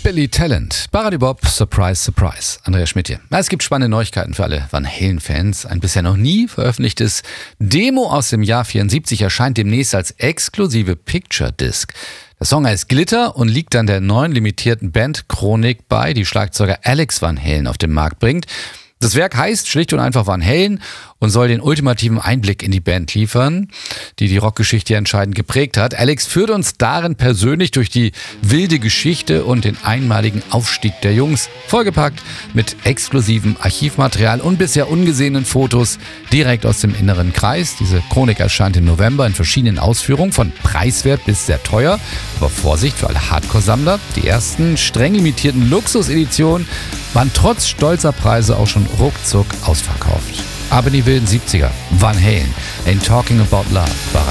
Billy Talent. Bei Radio Bob, Surprise, Surprise. Andreas Schmidt hier. Es gibt spannende Neuigkeiten für alle Van Halen-Fans. Ein bisher noch nie veröffentlichtes Demo aus dem Jahr 74 erscheint demnächst als exklusive Picture Disc. Der Song heißt Glitter und liegt dann der neuen limitierten Band Chronik bei, die Schlagzeuger Alex Van Halen auf den Markt bringt. Das Werk heißt schlicht und einfach Van Halen und soll den ultimativen Einblick in die Band liefern, die Rockgeschichte entscheidend geprägt hat. Alex führt uns darin persönlich durch die wilde Geschichte und den einmaligen Aufstieg der Jungs, vollgepackt mit exklusivem Archivmaterial und bisher ungesehenen Fotos direkt aus dem inneren Kreis. Diese Chronik erscheint im November in verschiedenen Ausführungen, von preiswert bis sehr teuer. Aber Vorsicht für alle Hardcore-Sammler, die ersten streng limitierten Luxuseditionen waren trotz stolzer Preise auch schon ruckzuck ausverkauft. Aber in die wilden 70er, Van Halen, Ain't Talking About Love, war